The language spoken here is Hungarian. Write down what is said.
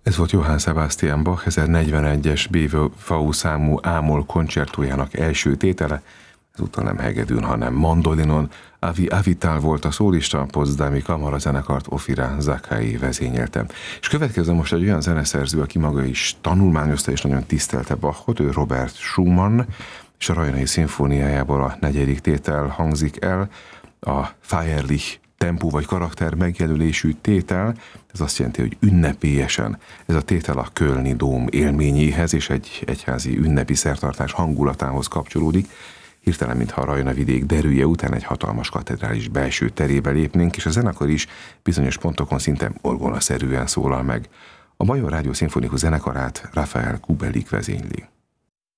Ez volt Johann Sebastian Bach 1041-es BWV számú Ámol koncertójának első tétele, ezúttal nem hegedűn, hanem mandolinon. Avi Avital volt a szólista, a Potsdami kamarazenekart Ofira Zakai vezényelte. És következzen most egy olyan zeneszerző, aki maga is tanulmányozta és nagyon tisztelte Bachot, ő Robert Schumann, és a Rajnai szimfóniájából a negyedik tétel hangzik el, a Feierlich tempó vagy karakter megjelölésű tétel. Ez azt jelenti, hogy ünnepélyesen. Ez a tétel a Kölni Dóm élményéhez és egy egyházi ünnepi szertartás hangulatához kapcsolódik. Hirtelen, mintha a Rajna vidék derűje után egy hatalmas katedrális belső terébe lépnénk, és a zenekar is bizonyos pontokon szinte orgona-szerűen szólal meg. A Bajor Rádió Szimfonikus Zenekarát Rafael Kubelik vezényli.